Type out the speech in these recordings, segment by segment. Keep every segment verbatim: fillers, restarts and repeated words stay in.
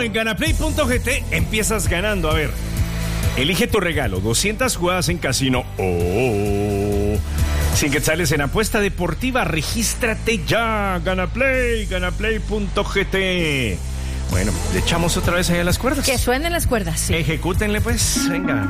en Ganaplay punto g t empiezas ganando. A ver, elige tu regalo, doscientas jugadas en casino o cien quetzales en apuesta deportiva. Regístrate ya, Ganaplay, Ganaplay punto g t. Bueno, le echamos otra vez ahí a las cuerdas. Que suenen las cuerdas, sí. Ejecútenle pues, venga.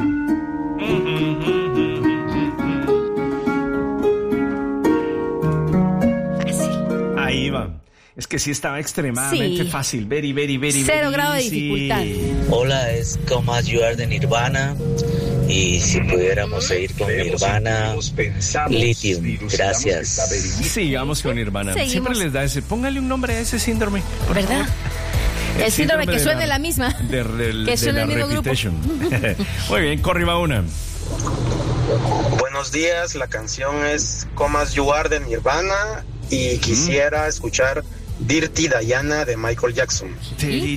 Fácil. Ahí va. Es que sí estaba extremadamente Sí. fácil. Very, very, very, Cero very grado de easy. dificultad. Hola, es Come As You Are de Nirvana. Y si pudiéramos seguir con Nirvana, Lithium. Gracias. Sigamos con Nirvana. Seguimos. Siempre les da ese. Póngale un nombre a ese síndrome, por ¿Verdad? favor. El síndrome que de suene la, la misma. De, de- Que de suene la el mismo grupo. repetition. Muy bien, corre va una. Buenos días, la canción es Come As You Are de Nirvana y quisiera escuchar Dirty Diana de Michael Jackson. Muy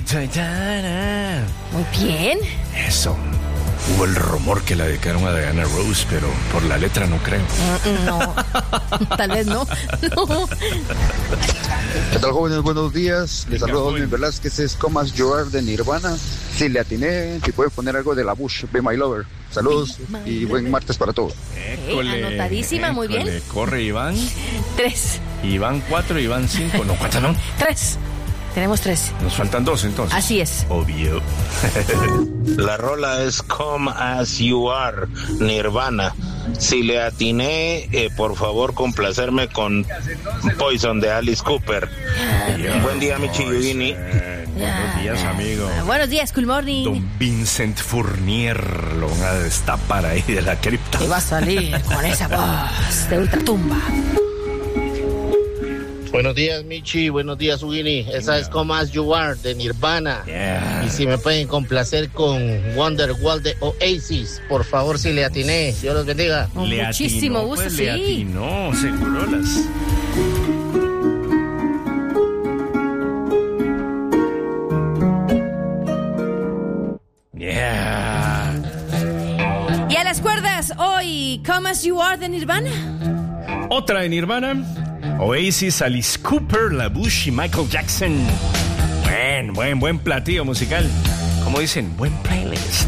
bien. Eso. Hubo el rumor que la dedicaron a Diana Rose, pero por la letra no creo. Mm, No. Tal vez no. No. ¿Qué tal, jóvenes? Buenos días. Les Venga, saludo a joven. Luis Velázquez, es Come As You Are de Nirvana. Si le atiné, si puede poner algo de la Bush, Be My Lover. Saludos Be My y buen martes para todos. École, anotadísima, muy bien. école. Corre Iván. Tres. Iván cuatro, Iván cinco. No, ¿cuántas no? Tres. Tenemos tres. Nos faltan dos entonces. Así es. Obvio. La rola es Come As You Are, Nirvana. Si le atiné, eh, por favor complacerme con Poison de Alice Cooper. Buen día, Michi Yugini. Buenos días, amigo. Ah, buenos días, Cool Morning. Don Vincent Fournier lo van a destapar ahí de la cripta. Y va a salir con esa voz de ultratumba. Buenos días, Michi. Buenos días, Ugini. Esa es Come As You Are de Nirvana. Yeah. Y si me pueden complacer con Wonderwall de Oasis, por favor, si le atiné. Dios los bendiga. Con Le muchísimo atinó, gusto, pues, sí. Le atinó, segurolas. Yeah. Y a las cuerdas, hoy, Come As You Are de Nirvana. Otra de Nirvana. Oasis, Alice Cooper, La Bush y Michael Jackson. Buen, buen, buen platillo musical. Como dicen, buen playlist.